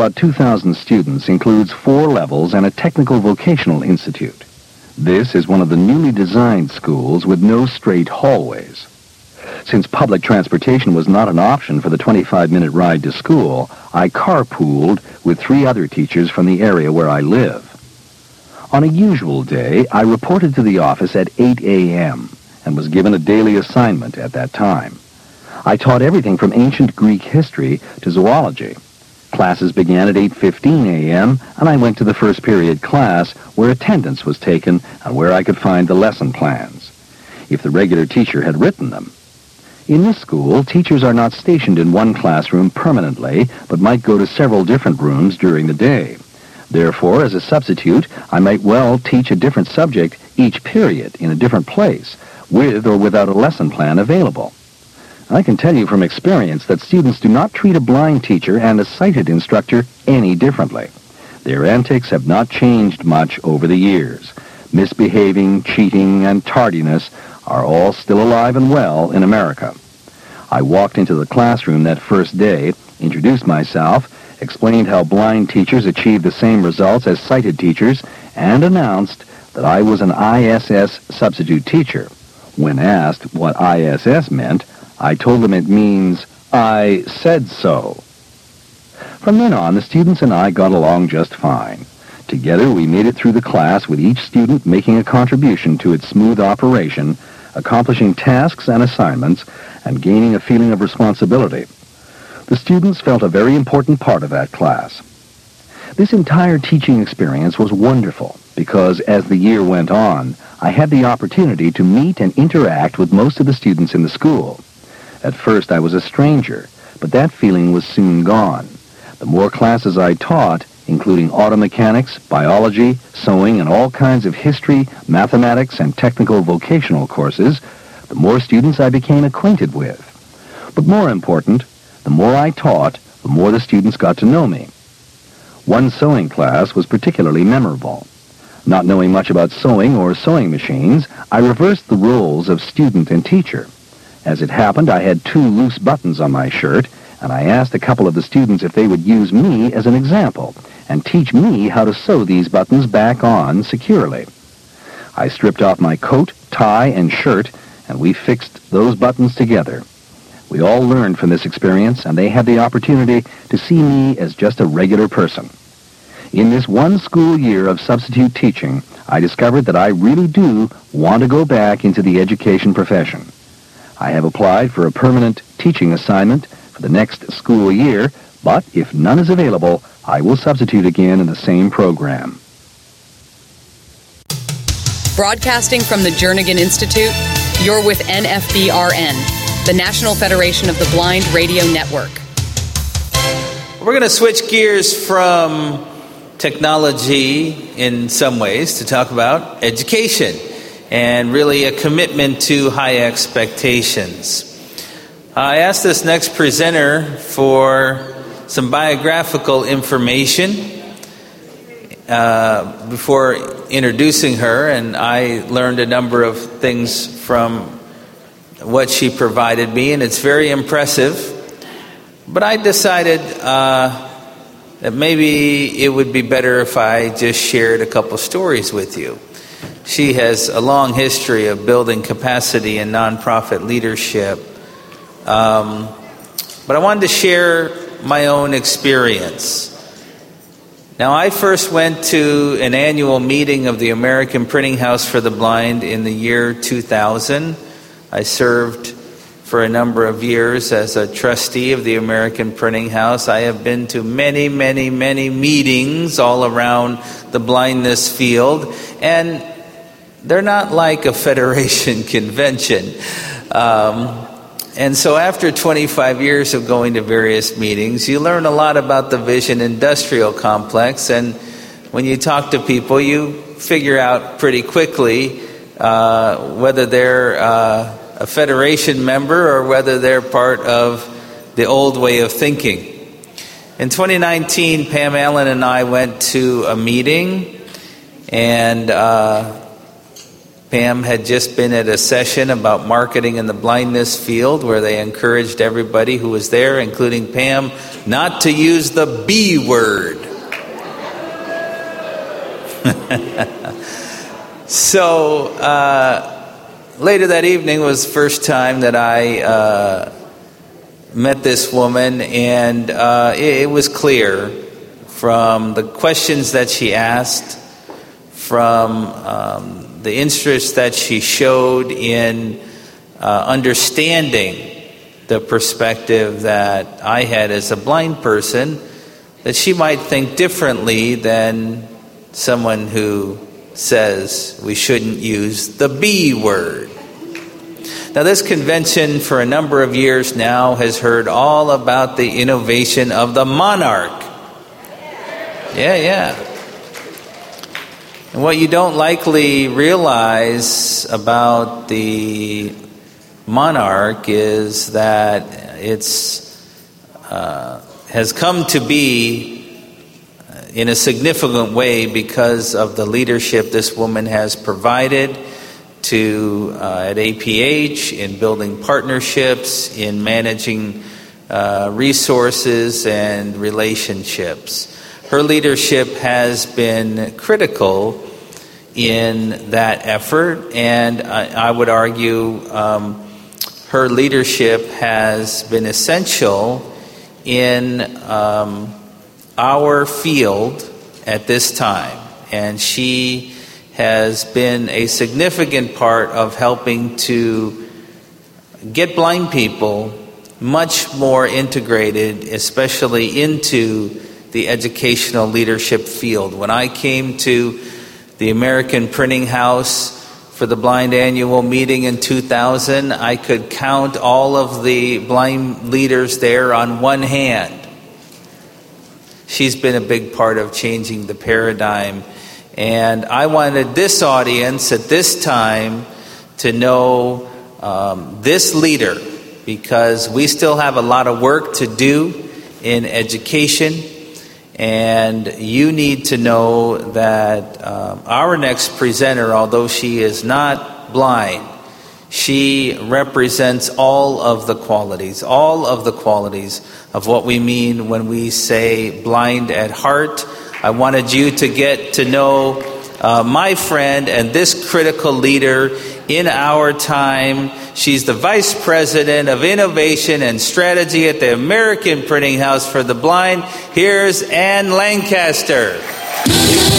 About 2,000 students includes 4 levels and a technical vocational institute. This is one of the newly designed schools with no straight hallways. Since public transportation was not an option for the 25-minute ride to school, I carpooled with 3 other teachers from the area where I live. On a usual day, I reported to the office at 8 a.m. and was given a daily assignment at that time. I taught everything from ancient Greek history to zoology. Classes began at 8:15 a.m., and I went to the first period class where attendance was taken and where I could find the lesson plans, if the regular teacher had written them. In this school, teachers are not stationed in one classroom permanently, but might go to several different rooms during the day. Therefore, as a substitute, I might well teach a different subject each period in a different place, with or without a lesson plan available. I can tell you from experience that students do not treat a blind teacher and a sighted instructor any differently. Their antics have not changed much over the years. Misbehaving, cheating, and tardiness are all still alive and well in America. I walked into the classroom that first day, introduced myself, explained how blind teachers achieve the same results as sighted teachers, and announced that I was an ISS substitute teacher. When asked what ISS meant, I told them it means, I said so. From then on, the students and I got along just fine. Together, we made it through the class with each student making a contribution to its smooth operation, accomplishing tasks and assignments, and gaining a feeling of responsibility. The students felt a very important part of that class. This entire teaching experience was wonderful because as the year went on, I had the opportunity to meet and interact with most of the students in the school. At first, I was a stranger, but that feeling was soon gone. The more classes I taught, including auto mechanics, biology, sewing, and all kinds of history, mathematics, and technical vocational courses, the more students I became acquainted with. But more important, the more I taught, the more the students got to know me. One sewing class was particularly memorable. Not knowing much about sewing or sewing machines, I reversed the roles of student and teacher. As it happened, I had 2 loose buttons on my shirt, and I asked a couple of the students if they would use me as an example and teach me how to sew these buttons back on securely. I stripped off my coat, tie, and shirt, and we fixed those buttons together. We all learned from this experience, and they had the opportunity to see me as just a regular person. In this one school year of substitute teaching, I discovered that I really do want to go back into the education profession. I have applied for a permanent teaching assignment for the next school year, but if none is available, I will substitute again in the same program. Broadcasting from the Jernigan Institute, you're with NFBRN, the National Federation of the Blind Radio Network. We're going to switch gears from technology in some ways to talk about education and really a commitment to high expectations. I asked this next presenter for some biographical information before introducing her, and I learned a number of things from what she provided me, and it's very impressive. But I decided that maybe it would be better if I just shared a couple stories with you. She has a long history of building capacity in nonprofit leadership. But I wanted to share my own experience. Now, I first went to an annual meeting of the American Printing House for the Blind in the year 2000. I served for a number of years as a trustee of the American Printing House. I have been to many, many, many meetings all around the blindness field, and they're not like a federation convention. And so after 25 years of going to various meetings, you learn a lot about the Vision Industrial Complex, and when you talk to people, you figure out pretty quickly whether they're a federation member or whether they're part of the old way of thinking. In 2019, Pam Allen and I went to a meeting, and Pam had just been at a session about marketing in the blindness field where they encouraged everybody who was there, including Pam, not to use the B word. So later that evening was the first time that I met this woman, and it was clear from the questions that she asked, from the interest that she showed in understanding the perspective that I had as a blind person, that she might think differently than someone who says we shouldn't use the B word. Now, this convention for a number of years now has heard all about the innovation of the Monarch. Yeah. And what you don't likely realize about the Monarch is that it's has come to be in a significant way because of the leadership this woman has provided to at APH in building partnerships, in managing resources and relationships. Her leadership has been critical in that effort, and I would argue her leadership has been essential in our field at this time. And she has been a significant part of helping to get blind people much more integrated, especially into the educational leadership field. When I came to the American Printing House for the Blind Annual Meeting in 2000, I could count all of the blind leaders there on one hand. She's been a big part of changing the paradigm. And I wanted this audience at this time to know this leader, because we still have a lot of work to do in education. And you need to know that our next presenter, although she is not blind, she represents all of the qualities of what we mean when we say blind at heart. I wanted you to get to know my friend and this critical leader in our time. She's the Vice President of Innovation and Strategy at the American Printing House for the Blind. Here's Ann Lancaster.